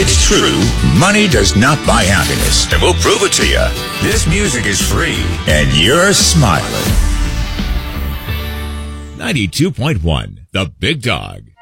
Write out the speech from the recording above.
It's true, money does not buy happiness. And we'll prove it to you. This music is free, and you're smiling. 92.1, The Big Dog.